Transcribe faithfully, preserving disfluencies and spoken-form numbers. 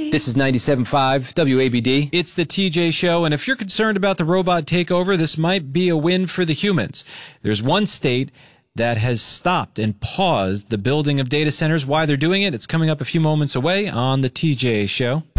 This is ninety-seven point five W A B D. It's the T J Show, and if you're concerned about the robot takeover, this might be a win for the humans. There's one state that has stopped and paused the building of data centers. Why they're doing it, it's coming up a few moments away on the T J Show.